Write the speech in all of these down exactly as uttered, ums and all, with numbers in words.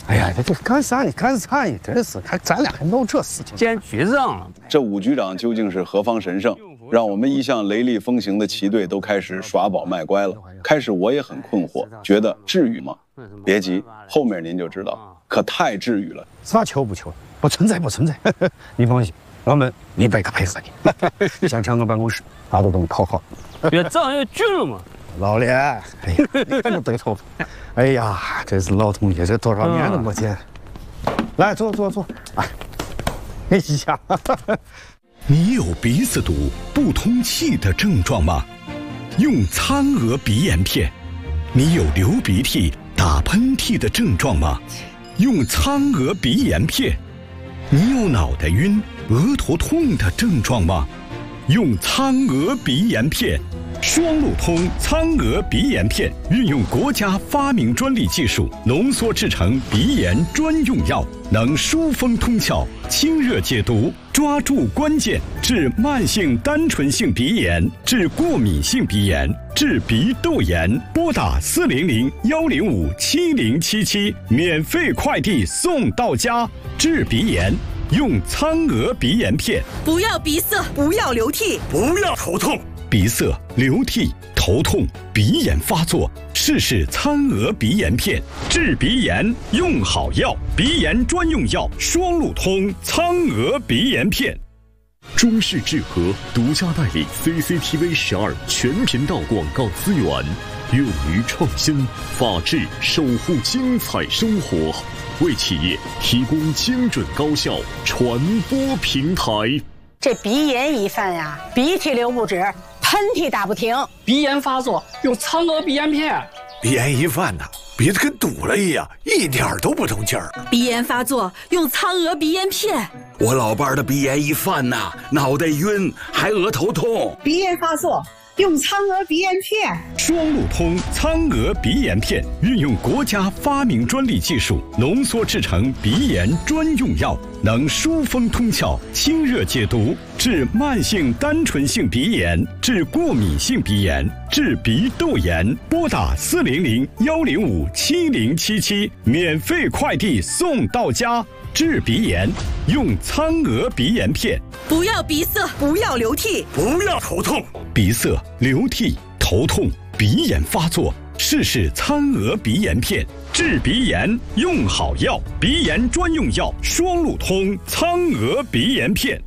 哎呀，这这干啥呢？干啥呢？真是，还咱俩还闹这事情， 见局长了。 这武局长究竟是何方神圣，让我们一向雷厉风行的旗队都开始耍宝卖乖了？开始我也很困惑，觉得至于吗？别急，后面您就知道，可太至于了。 啥求不求？不存在，不存在。你放心，我们一百个配合你。想上个办公室，啥都等讨好。 越长越俊了嘛。 老脸，哎呀，你看这对头发，哎呀，这是老同学，这多少年了没见。来，坐坐坐，哎，哎呀， 你有鼻子堵、不通气的症状吗？用苍娥鼻炎片。你有流鼻涕、打喷嚏的症状吗？用苍娥鼻炎片。你有脑袋晕、额头痛的症状吗？用苍娥鼻炎片。双路通苍娥鼻炎片运用国家发明专利技术浓缩制成鼻炎专用药，能疏风通窍、清热解毒，抓住关键，治慢性单纯性鼻炎，治过敏性鼻炎，治鼻窦炎。拨打四零零幺零五七零七七，免费快递送到家。治鼻炎用苍娥鼻炎片。 不要鼻塞，不要流涕， 不要头痛。鼻塞、流涕、头痛、鼻炎发作，试试苍娥鼻炎片，治鼻炎用好药，鼻炎专用药双路通苍娥鼻炎片。 中视智和独家代理 C C T V 十二全频道广告资源，勇于创新，法治守护精彩生活，为企业提供精准高效传播平台。 这鼻炎一犯呀，鼻涕流不止，喷嚏打不停， 鼻炎发作用苍娥鼻炎片。 鼻炎一犯呐，鼻子跟堵了一样，一点都不通气儿。 鼻炎发作用苍娥鼻炎片。 我老伴儿的鼻炎一犯呐，脑袋晕，还额头痛。 鼻炎发作用苍娥鼻炎片。 双路通苍娥鼻炎片运用国家发明专利技术浓缩制成鼻炎专用药，能疏风通窍、清热解毒，治慢性单纯性鼻炎，治过敏性鼻炎，治鼻窦炎。拨打四零零幺零五七零七七，免费快递送到家。治鼻炎用苍娥鼻炎片。 不要鼻塞，不要流涕， 不要头痛。 鼻塞、流涕、头痛、鼻炎发作，试试苍娥鼻炎片，治鼻炎用好药，鼻炎专用药双路通苍娥鼻炎片。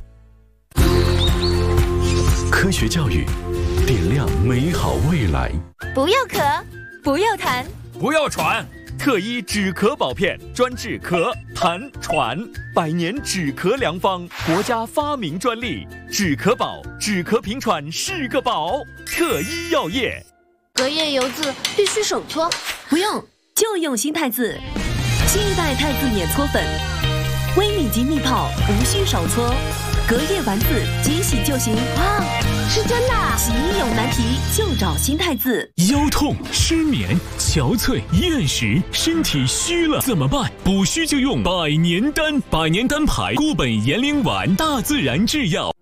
科学教育，点亮美好未来。 不要咳，不要痰， 不要喘。特医止咳宝片专治咳、痰、喘，百年止咳良方，国家发明专利。止咳宝，止咳平喘是个宝。特医药业。 隔夜油渍必须手搓， 不用，就用新太子。新一代太子免搓粉，微米级蜜泡，无需手搓。隔夜丸子即洗就行。 哇，是真的！ 洗衣有难题就找新太子。 腰痛、失眠、憔悴、厌食，身体虚了怎么办？补虚就用百年丹，百年丹牌固本延龄丸，大自然制药。